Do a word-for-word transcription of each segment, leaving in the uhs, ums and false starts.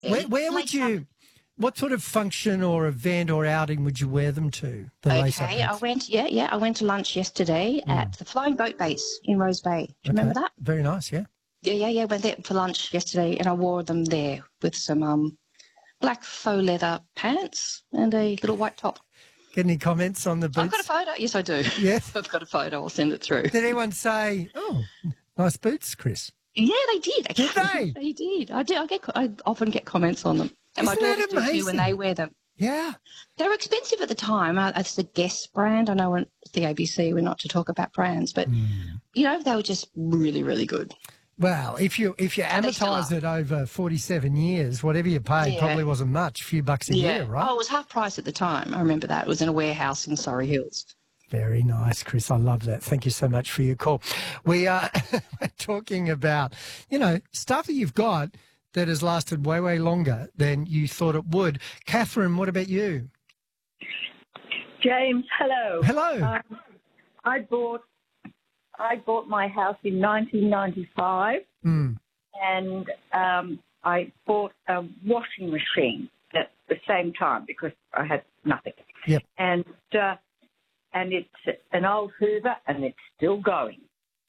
Where, where would you, what sort of function or event or outing would you wear them to? The lace-up Okay, I hats? went, yeah, yeah, I went to lunch yesterday Mm. at the Flying Boat Base in Rose Bay. Do you Okay. remember that? Very nice, yeah. Yeah, yeah, yeah. Went there for lunch yesterday, and I wore them there with some um, black faux leather pants and a little white top. Get any comments on the boots? I've got a photo. Yes, I do. Yes. I've got a photo. I'll send it through. Did anyone say, oh, nice boots, Chris? Yeah, they did. Did they? They did. I did. I get. I often get comments on them, and Isn't my that daughters do too amazing? when they wear them. Yeah. They were expensive at the time. Uh, It's the Guess brand. I know it's the A B C. We're not to talk about brands, but Mm. you know they were just really, really good. Well, if you if you they still amortise are. it over forty-seven years, whatever you paid Yeah. probably wasn't much, a few bucks a year, right? Oh, it was half price at the time. I remember that. It was in a warehouse in Surrey Hills. Very nice, Chris. I love that. Thank you so much for your call. We are talking about, you know, stuff that you've got that has lasted way, way longer than you thought it would. Catherine, what about you? James, hello. Hello. Um, I bought I bought my house in nineteen ninety-five, Mm. and um, I bought a washing machine at the same time because I had nothing. Yep. And uh, and it's an old Hoover, and it's still going.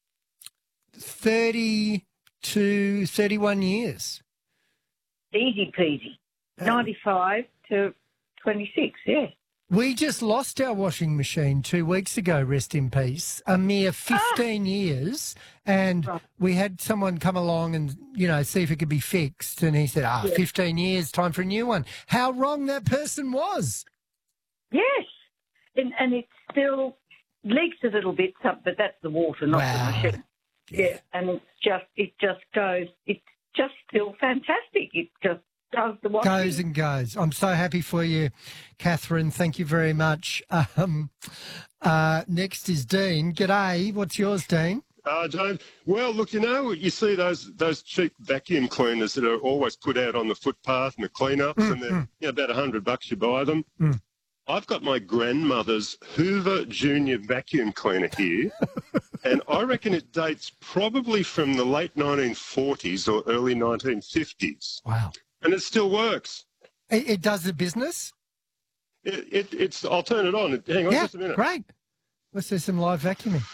thirty to thirty-one years. Easy peasy. Uh, ninety-five to twenty-six, yes. We just lost our washing machine two weeks ago, rest in peace, a mere fifteen years, and Right. we had someone come along and, you know, see if it could be fixed, and he said, ah, Yeah. fifteen years, time for a new one. How wrong that person was. Yes. And, and it still leaks a little bit, some- but that's the water, not Wow. the machine. Yeah, and it's just, it just goes, it's just still fantastic. It just does the washing. Goes and goes. I'm so happy for you, Catherine. Thank you very much. Um, uh, next is Dean. G'day. What's yours, Dean? Uh, James, well, look, you know, you see those those cheap vacuum cleaners that are always put out on the footpath and the clean-ups, Mm, and they're mm. you know, about a hundred bucks you buy them. Mm. I've got my grandmother's Hoover Junior vacuum cleaner here, and I reckon it dates probably from the late nineteen forties or early nineteen fifties, Wow. and it still works. It, it does the business? It, it, it's. I'll turn it on. Hang on Yeah, just a minute. great. Let's do some live vacuuming.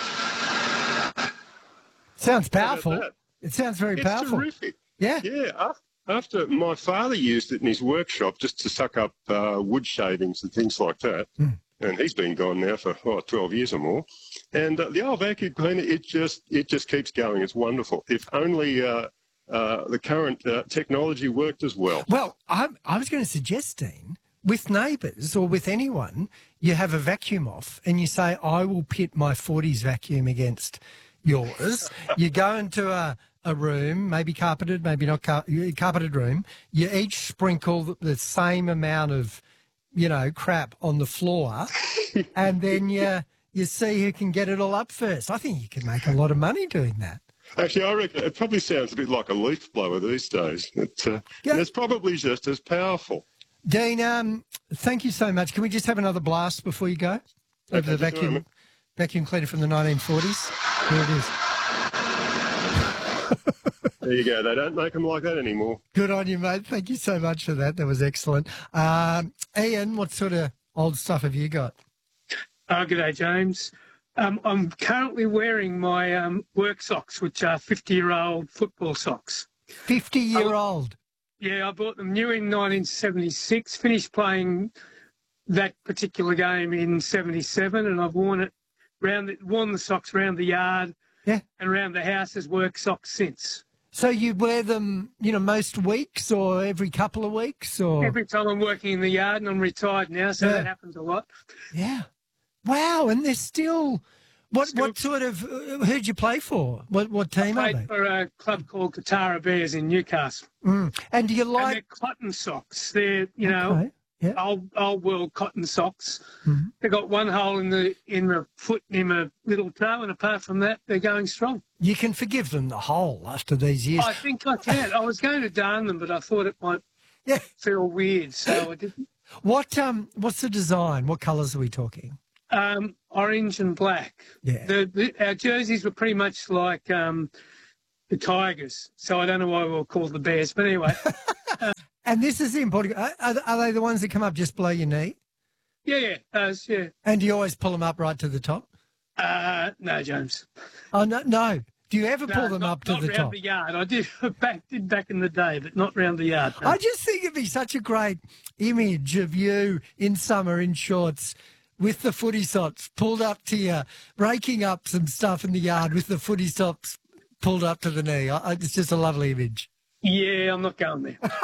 Sounds How about powerful. that? It sounds very It's powerful. terrific. Yeah. Yeah, af- after my father used it in his workshop just to suck up uh, wood shavings and things like that, Mm. and he's been gone now for oh, twelve years or more. And uh, the old vacuum cleaner, it just it just keeps going. It's wonderful. If only uh, uh, the current uh, technology worked as well. Well, I, I was going to suggest, Dean, with neighbours or with anyone, you have a vacuum off and you say, I will pit my forties vacuum against yours. You go into a, a room, maybe carpeted, maybe not car- carpeted room. You each sprinkle the, the same amount of, you know, crap on the floor, and then you you see who can get it all up first. I think you can make a lot of money doing that. Actually, I reckon it probably sounds a bit like a leaf blower these days. It, uh, Yeah. and it's probably just as powerful. Dean, um, thank you so much. Can we just have another blast before you go? Over Okay, the just a vacuum moment. vacuum cleaner from the nineteen forties. Here it is. There you go. They don't make them like that anymore. Good on you, mate. Thank you so much for that. That was excellent. Um, Ian, what sort of old stuff have you got? Oh, g'day, James. Um, I'm currently wearing my um, work socks, which are fifty-year-old football socks. fifty-year-old. Yeah, I bought them new in nineteen seventy-six, finished playing that particular game in seventy-seven, and I've worn it round the, worn the socks round the yard Yeah. and around the house as work socks since. So you wear them, you know, most weeks or every couple of weeks or? Every time I'm working in the yard, and I'm retired now, so Yeah. that happens a lot. Yeah. Wow, and they're still... What Still- what sort of... Uh, who'd you play for? What what team are they? Played for a club called Katara Bears in Newcastle. Mm. And do you And they're like... cotton socks. They're, you know, Okay. Yeah. old old world cotton socks. Mhm. They got one hole in the in the foot near my little toe, and apart from that, they're going strong. You can forgive them the whole after these years. I think I can. I was going to darn them, but I thought it might Yeah. feel weird, so I didn't. What um what's the design? What colours are we talking? Um, orange and black. Yeah. The, the, our jerseys were pretty much like um, the Tigers. So I don't know why we were called the Bears. But anyway. And this is the important. Are, are they the ones that come up just below your knee? Yeah, yeah, those, yeah. And do you always pull them up right to the top? Uh, no, James. Oh, no, no. Do you ever No, pull them not, up to not the round top? the yard. I did back did back in the day, but not round the yard. No. I just think it'd be such a great image of you in summer in shorts with the footy socks pulled up to you, raking up some stuff in the yard with the footy socks pulled up to the knee. I, it's just a lovely image. Yeah, I'm not going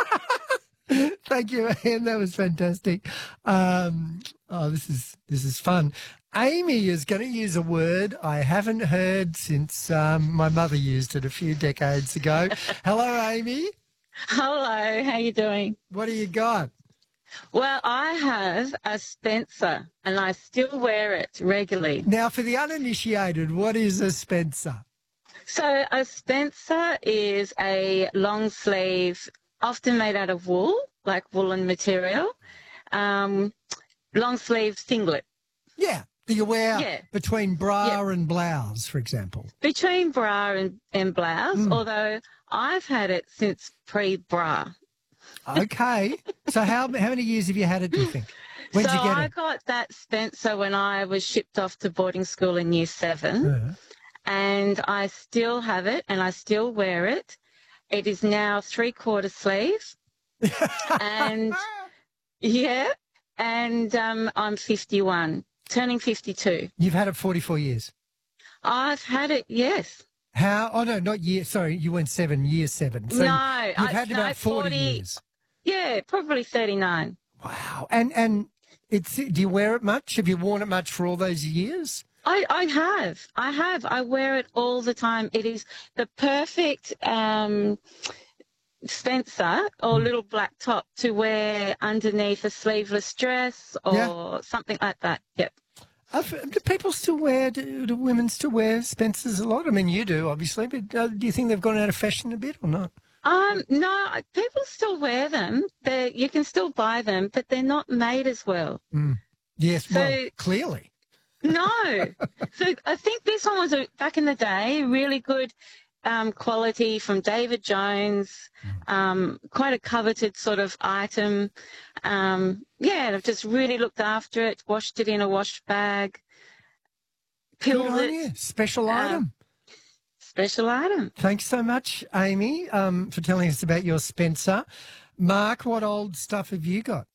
there. Thank you, Ian. That was fantastic. Um, oh, this is this is fun. Amy is going to use a word I haven't heard since um, my mother used it a few decades ago. Hello, Amy. Hello, how you doing? What do you got? Well, I have a Spencer and I still wear it regularly. Now, for the uninitiated, what is a Spencer? So a Spencer is a long sleeve, often made out of wool, like woolen material, um, long sleeve singlet. Yeah, that you wear Yeah. between bra Yeah. and blouse, for example. Between bra and, and blouse, Mm. although I've had it since pre-bra. Okay. So how how many years have you had it, do you think? When did so you get I it? got that Spencer when I was shipped off to boarding school in year seven. Uh, And I still have it and I still wear it. It is now three-quarter sleeve. and, yeah, and um, I'm fifty-one, turning fifty-two. You've had it forty-four years. I've had it, yes. How? Oh, no, not year. Sorry, you went seven, year seven. So no. you've I, had no, about forty, forty years. Yeah, probably thirty-nine. Wow. And and it's do you wear it much? Have you worn it much for all those years? I, I have. I have. I wear it all the time. It is the perfect um, Spencer or Hmm. little black top to wear underneath a sleeveless dress or Yeah. something like that. Yep. I've, do people still wear, do, do women still wear Spencers a lot? I mean, you do, obviously, but uh, do you think they've gone out of fashion a bit or not? Um, no, people still wear them. They you can still buy them, but they're not made as well. Mm. Yes, well, So- clearly. No. So I think this one was a, back in the day, really good um, quality from David Jones, um, quite a coveted sort of item. Um, yeah, I've just really looked after it, washed it in a wash bag, Good peeled on it. you. Special Um, item. Special item. Thanks so much, Amy, um, for telling us about your Spencer. Mark, what old stuff have you got?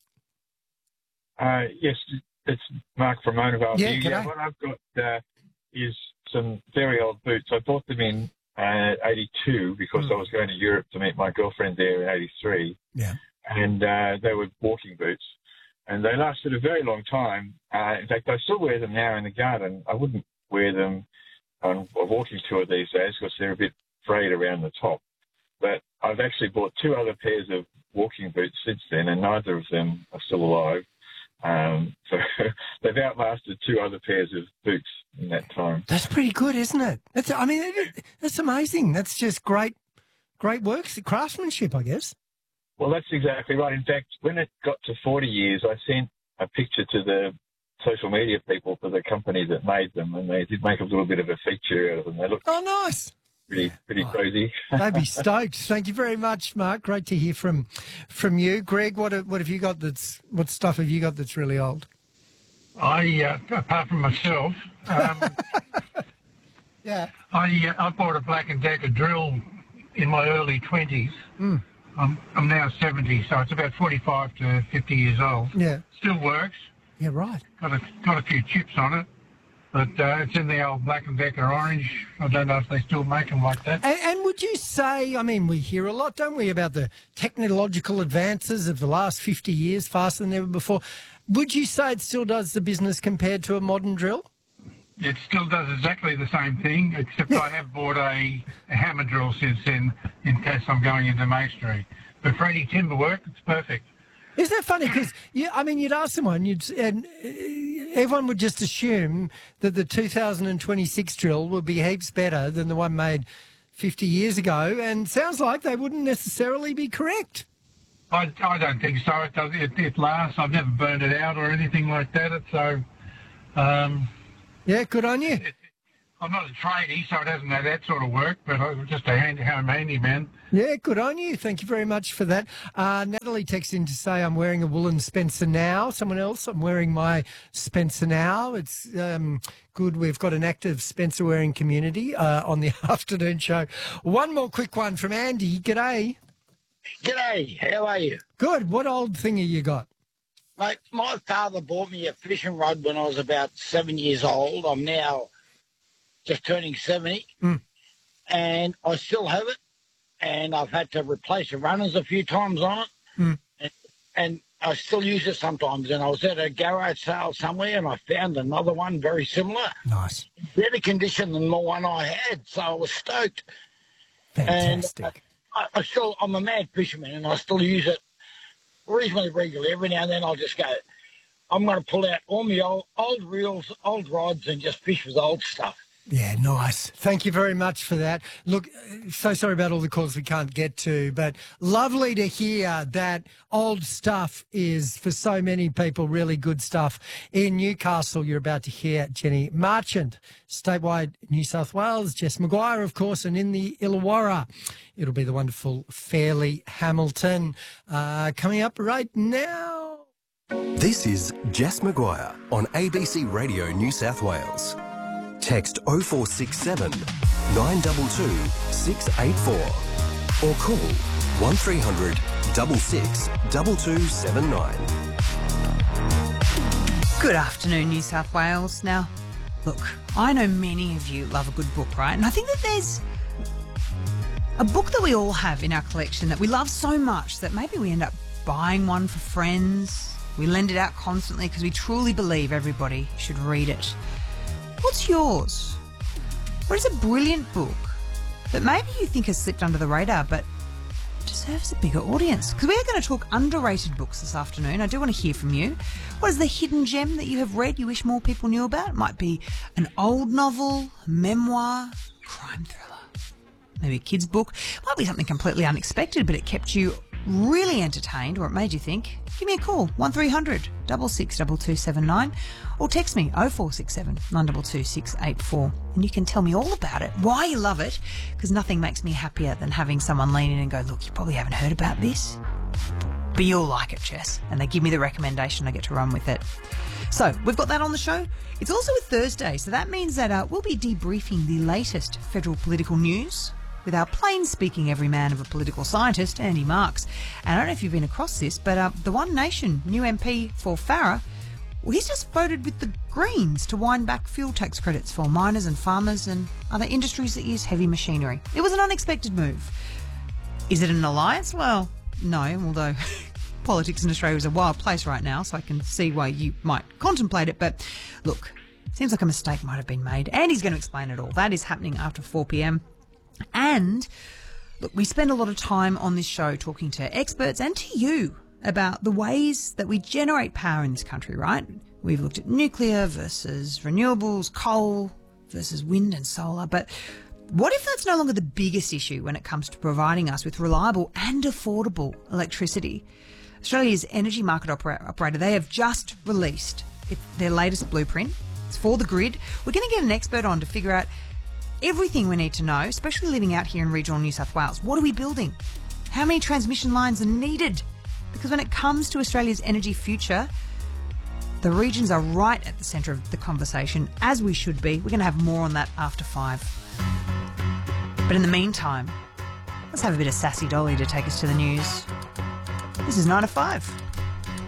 Uh, yes, it's Mark from Monavale. Yeah, yeah, g'day. what I've got uh, is some very old boots. I bought them in uh, eighty-two because Mm. I was going to Europe to meet my girlfriend there in eighty-three. Yeah. And uh, they were walking boots. And they lasted a very long time. Uh, in fact, I still wear them now in the garden. I wouldn't wear them on a walking tour these days because they're a bit frayed around the top. But I've actually bought two other pairs of walking boots since then, and neither of them are still alive. Um, so they've outlasted two other pairs of boots in that time. That's pretty good, isn't it? That's, I mean, it, that's amazing. That's just great, great work, craftsmanship, I guess. Well, that's exactly right. In fact, when it got to forty years, I sent a picture to the social media people for the company that made them, and they did make a little bit of a feature out of them. They look Oh, nice. pretty, pretty Oh. cozy. They'd be stoked. Thank you very much, Mark. Great to hear from from you. Greg, what have, what have you got that's, what stuff have you got that's really old? I, uh, apart from myself, um, Yeah. I uh, I bought a Black and Decker drill in my early twenties. Mm. I'm I'm now seventy, so it's about forty-five to fifty years old. Yeah. Still works. Yeah, right. Got a got a few chips on it, but uh, it's in the old Black and Decker orange. I don't know if they still make them like that. And, and would you say, I mean, we hear a lot, don't we, about the technological advances of the last fifty years, faster than ever before. Would you say it still does the business compared to a modern drill? It still does exactly the same thing, except I have bought a, a hammer drill since then, in case I'm going into masonry. But for any timber work, it's perfect. Isn't that funny? Because, yeah, I mean, you'd ask someone, you'd, and uh, everyone would just assume that the two thousand twenty-six drill would be heaps better than the one made fifty years ago, and sounds like they wouldn't necessarily be correct. I, I don't think so. It does. It, it lasts. I've never burned it out or anything like that. It, so, um, Yeah, good on you. it, I'm not a tradie, so it doesn't have that sort of work, but I'm just a hand, home handyman. Yeah, good on you. Thank you very much for that. Uh, Natalie texts in to say I'm wearing a woolen Spencer now. Someone else, I'm wearing my Spencer now. It's um, good. We've got an active Spencer wearing community uh, on the afternoon show. One more quick one from Andy. G'day. G'day. How are you? Good. What old thing have you got? Mate, my father bought me a fishing rod when I was about seven years old. I'm now just turning seventy, mm. and I still have it, and I've had to replace the runners a few times on it, mm. and, and I still use it sometimes. And I was at a garage sale somewhere, and I found another one very similar. Nice. Better condition than the one I had, so I was stoked. Fantastic. And I, I still, I'm a mad fisherman, and I still use it reasonably regularly. Every now and then I'll just go, I'm going to pull out all my old, old reels, old rods, and just fish with old stuff. Yeah, nice. Thank you very much for that. Look, so sorry about all the calls we can't get to, but lovely to hear that old stuff is, for so many people, really good stuff. In Newcastle, you're about to hear Jenny Marchant, statewide New South Wales, Jess Maguire, of course, and in the Illawarra, it'll be the wonderful Fairleigh Hamilton. Uh, coming up right now. This is Jess Maguire on A B C Radio New South Wales. Text oh four six seven, nine two two, six eight four or call one three hundred, six six, two two seven nine. Good afternoon, New South Wales. Now, look, I know many of you love a good book, right? And I think that there's a book that we all have in our collection that we love so much that maybe we end up buying one for friends. We lend it out constantly because we truly believe everybody should read it. What's yours? What is a brilliant book that maybe you think has slipped under the radar but deserves a bigger audience? Because we are going to talk underrated books this afternoon. I do want to hear from you. What is the hidden gem that you have read you wish more people knew about? It might be an old novel, a memoir, crime thriller, maybe a kid's book. It might be something completely unexpected but it kept you really entertained or it made you think. Give me a call, one three hundred, six six, two two seven nine or text me oh four six seven, nine two two, six eight four and you can tell me all about it, why you love it, because nothing makes me happier than having someone lean in and go, look, you probably haven't heard about this, but you'll like it, Jess, and they give me the recommendation, I get to run with it. So we've got that on the show. It's also a Thursday, so that means that uh, we'll be debriefing the latest federal political news with our plain-speaking everyman of a political scientist, Andy Marks. And I don't know if you've been across this, but uh, the One Nation new M P for Farrer, well, he's just voted with the Greens to wind back fuel tax credits for miners and farmers and other industries that use heavy machinery. It was an unexpected move. Is it an alliance? Well, no, although politics in Australia is a wild place right now, so I can see why you might contemplate it. But look, seems like a mistake might have been made. Andy's going to explain it all. That is happening after four p.m. And look, we spend a lot of time on this show talking to experts and to you about the ways that we generate power in this country, right? We've looked at nuclear versus renewables, coal versus wind and solar. But what if that's no longer the biggest issue when it comes to providing us with reliable and affordable electricity? Australia's energy market opera- operator, they have just released their latest blueprint. It's for the grid. We're going to get an expert on to figure out everything we need to know, especially living out here in regional New South Wales. What are we building? How many transmission lines are needed? Because when it comes to Australia's energy future, the regions are right at the centre of the conversation, as we should be. We're going to have more on that after five. But in the meantime, let's have a bit of Sassy Dolly to take us to the news. This is nine to five.